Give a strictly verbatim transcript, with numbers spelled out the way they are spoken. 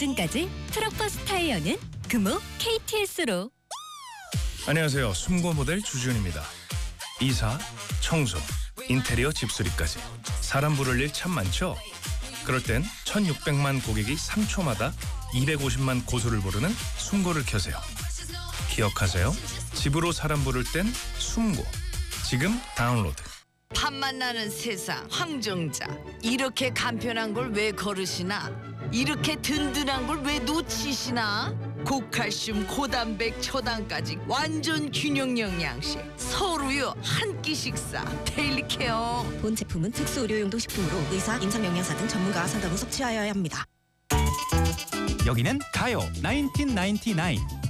보증까지 트럭버스 타이어는 금호 케이티에스로. 안녕하세요. 숨고 모델 주지훈입니다. 이사, 청소, 인테리어 집수리까지 사람 부를 일 참 많죠? 그럴 땐 천육백만 고객이 삼 초마다 이백오십만 고소를 부르는 숨고를 켜세요. 기억하세요. 집으로 사람 부를 땐 숨고. 지금 다운로드. 밥맛 나는 세상 황정자, 이렇게 간편한 걸 왜 거르시나? 이렇게 든든한 걸 왜 놓치시나? 고칼슘, 고단백, 초당까지 완전 균형 영양식 서울우유 한 끼 식사 데일리 케어. 본 제품은 특수 의료용도 식품으로 의사, 임상영양사 등 전문가와 상담 후 섭취하여야 합니다. 여기는 가요 나인틴 나인티나인.